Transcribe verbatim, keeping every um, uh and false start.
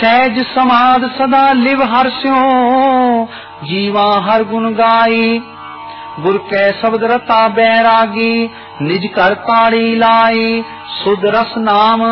सहज समाध सदा लिव हर्ष्यो जीवा हर गुण गाई। गुर कै शब्द रता बैरागी निज कर ताड़ी लाई। सुध रस नाम